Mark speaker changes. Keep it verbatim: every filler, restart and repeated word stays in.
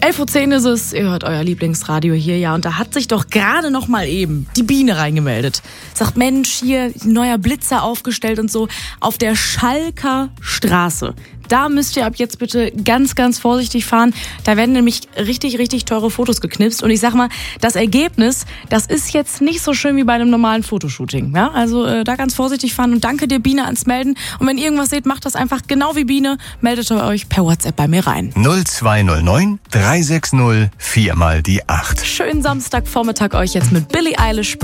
Speaker 1: elf Uhr zehn ist es, ihr hört euer Lieblingsradio hier, ja, und da hat sich doch gerade noch mal eben die Biene reingemeldet. Sagt, Mensch, hier neuer Blitzer aufgestellt und so auf der Schalker Straße. Da müsst ihr ab jetzt bitte ganz, ganz vorsichtig fahren. Da werden nämlich richtig, richtig teure Fotos geknipst. Und ich sag mal, das Ergebnis, das ist jetzt nicht so schön wie bei einem normalen Fotoshooting. Ja? Also äh, da ganz vorsichtig fahren. Und danke dir, Biene, ans Melden. Und wenn ihr irgendwas seht, macht das einfach genau wie Biene. Meldet euch per WhatsApp bei mir rein.
Speaker 2: null zwei null neun drei sechs null vier mal die acht.
Speaker 1: Schönen Samstagvormittag euch jetzt mit Billie Eilish.